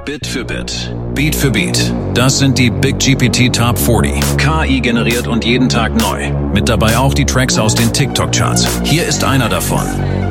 Bit für Bit, Beat für Beat. Das sind die Big GPT Top 40. KI generiert und jeden Tag neu. Mit dabei auch die Tracks aus den TikTok-Charts. Hier ist einer davon.